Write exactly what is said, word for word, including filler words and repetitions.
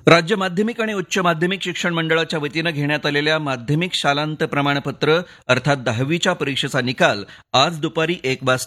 राज्य माध्यमिक आणि उच्च माध्यमिक शिक्षण मंडळाच्या वतीनं घेण्यात आलेल्या माध्यमिक शालांत प्रमाणपत्र अर्थात दहावीच्या परीक्षेचा निकाल आज दुपारी एक वाजता